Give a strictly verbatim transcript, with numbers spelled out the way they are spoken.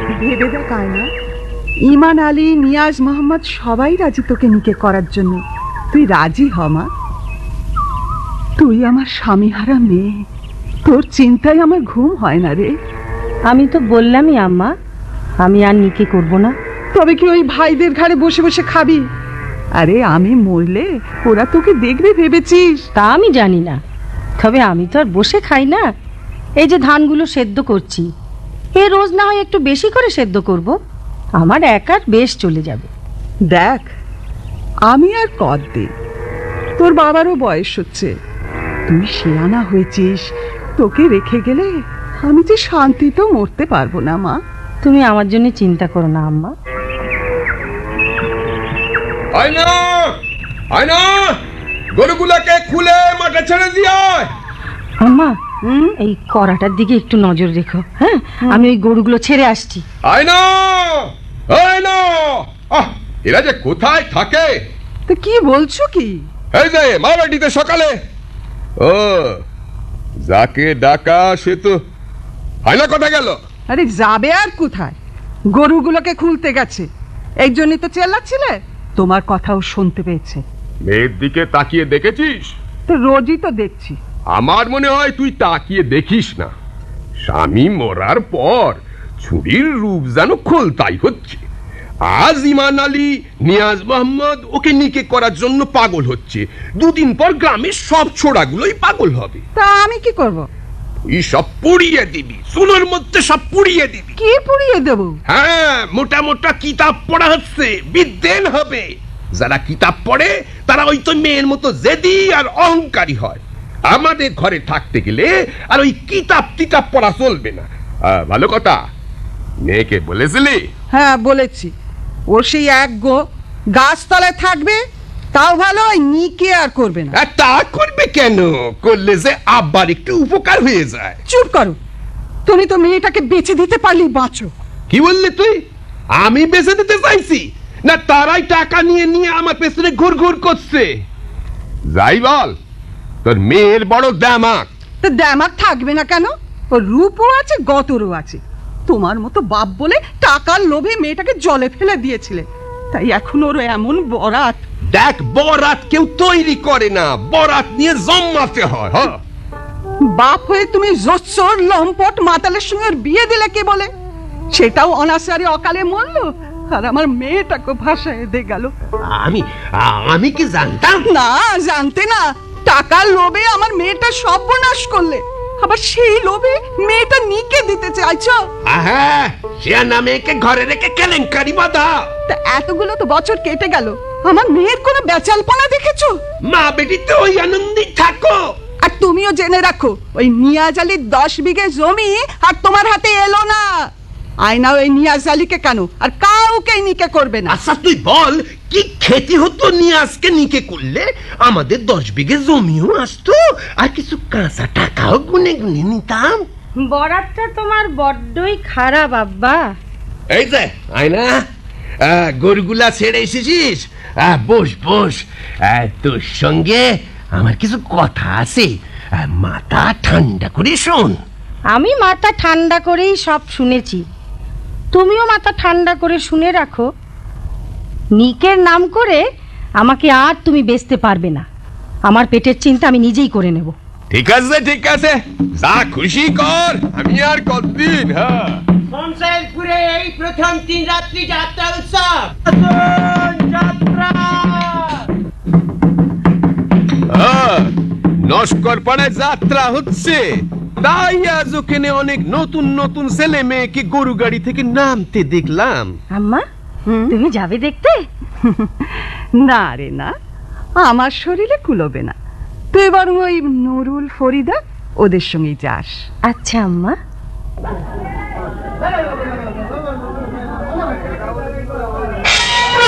ভেবে দেখ আয়না, ইমান আলী, নিয়াজ মোহাম্মদ সবাই রাজি তোকে নিকে করার জন্য। তুই রাজি হ মা। তুই আমার স্বামীহারা মেয়ে, তোর চিন্তায় আমার ঘুম হয় না রে। আমি তো বললামই আম্মা, আমি আর নিকে করব না। তবে কি ওই ভাইদের ঘাড়ে বসে বসে খাবি? আরে আমি মরলে ওরা তোকে দেখবে ভেবেছিস? তা আমি জানি না, তবে আমি তো আর বসে খাই না। এই যে ধানগুলো সেদ্ধ করছি, এ রোজ না হয় একটু বেশি করে সেদ্ধ করব, আমার একার বেশ চলে যাবে। দেখ, আমি আর কদ দিই, তোর বাবারও বয়স হচ্ছে, তুই শেয়ানা হয়েছিস, তোকে রেখে গেলে আমি যে শান্তিতেও মরতে পারবো না মা। তুমি আমার জন্য চিন্তা করো না আম্মা। আয়না, আয়না, গরুগুলাকে খুলে মাঠে ছেড়ে দিয়ে আম্মা, এই কড়াটার দিকে একটু নজর রেখো। হ্যাঁ, আমি ওই গরুগুলো ছেড়ে আসছি। আয়না, আয়না, আহ, এরা যে কোথায় থাকে? তো কি বলছো কি? এই যে মা বাড়িতে সকালে, ও যাকে ডাকা সে তো আয়না কোথায় গেল? আরে যাবে আর কোথায়, গরুগুলোকে খুলতে গেছে, এই জন্যই তো চেল্লাচ্ছিলে। তোমার কথাও শুনতে পেয়েছে। মেয়ের দিকে তাকিয়ে দেখেছিস? তো রোজই তো দেখছি। আমার মনে হয় তুই তাকিয়ে দেখিস না। স্বামী মরার পর ছুরির রূপ যেন খোলতাই হচ্ছে। আজ ইমান আলী, নিয়াজ মোহাম্মদ ওকে নিকে করার জন্য পাগল হচ্ছে, দুদিন পর গ্রামের সব ছোড়াগুলোই পাগল হবে। তা আমি কি করব? তুই সব পুড়িয়ে দিবি, চুলোর মধ্যে সব পুড়িয়ে দিবি। কি পুড়িয়ে দেব? হ্যাঁ, মোটা মোটা কিতাব পড়া হচ্ছে, বিদ্বেন হবে। যারা কিতাব পড়ে তারা ওই তো মেয়ের মতো জেদি আর অহংকারী হয়। আমাদের ঘরে থাকতে গেলে আর ওই কিতাব কিতাব পড়া চলবে না। ভালো কথা, মেয়েকে বলেছিলি? হ্যাঁ বলেছি, ও সেই এক গো গাছতলায় থাকবে, তাও ভালো, নিকে আর করবে না। তা করবে কেন? করলে যে আব্বার একটু উপকার হয়ে যায়। চুপ করো, তুমি তো মেয়েটাকে বেঁচে দিতে পারলি বাঁচো। কি বললি তুই? আমি বেঁচে দিতে চাইছি না? তারাই টাকা নিয়ে নিয়ে আমার পেছনে ঘুর ঘুর করছে। যাই বল, তোর মেয়ের বড় দামাক। তো দামাক থাকবে না কেন? ওর রূপও আছে, গতরও আছে। তোমার মতো বাপ বলে টাকার লোভে মেয়েটাকে জলে ফেলে দিয়েছিলে, তাই এখন ওর এমন বরাত। দেখ, বরাত কেউ তৈরি করে না, বরাত নিয়ে জন্মাতে হয়। হ্যাঁ, বাপ হয়ে তুমি জোচ্চোর লম্পট মাতালের সঙ্গে ওর বিয়ে দিলে কে বলে? সেটাও অনাচারে অকালে মরলো, আর আমার মেয়েটাকে ভাষায় দে গেল। আমি আমি কি জানতাম? না, জানতে না, টাকার লোভে আমার মেয়েটা সর্বনাশ করলে, আবার সেই লোভে মেয়েটা নিকে দিতে চাইছো। হ্যাঁ, সে নামেকে ঘরে রেখে কেলেঙ্কারি বাঁধা। তা এতগুলো তো বছর কেটে গেল, আমার মেয়ের কোনো বেচালপনা দেখেছো? মা বেটি তো ওই আনন্দেই থাকো। আর তুমিও জেনে রাখো, ওই নিয়াজ আলীর দশ বিঘে জমি আর তোমার হাতে এলো না। আয়না ওই নিয়াজ আলীকে কেন আর কাউকে নিকে করবে না। আচ্ছা তুই বল, কি ক্ষতি হতো নিয়াজকে নিকে করলে? আমাদের দশ বিঘে জমিও আসতো, আর কিছু কাঁচা টাকাও গুনে গুনে নিতাম। বরাতটা তোমার বড্ডই খারাপ আব্বা। এই যে আয়না, গরুগুলা ছেড়ে এসেছিস, বস বস, তোর সঙ্গে আমার কিছু কথা আছে, মাথা ঠান্ডা করে শোন। আমি মাথা ঠান্ডা করেই সব শুনেছি, তুমিও মাথা ঠান্ডা করে শুনে রাখো। নিকের নাম করে আমাকে আর তুমি বেচতে পারবে না। আমার পেটের চিন্তা আমি নিজেই করে নেব। ঠিক আছে ঠিক আছে, যা খুশি কর, আমি আর কতদিন। হ্যাঁ, শমশেরপুরে এই প্রথম তিন রাত্রি যাত্রা উৎসব। যাত্রা নস্কর পাড়ায় যাত্রা হচ্ছে, তাই আজ ওখানে অনেক নতুন নতুন ছেলে মেয়েকে গরু গাড়ি থেকে নামতে দেখলাম। আম্মা, তুমি যাবে দেখতে? না রে না, আমার শরীরে কুলোবে না, তুই বরং ওই নুরুল, ফরিদা ওদের সঙ্গে যাস। আচ্ছা আম্মা।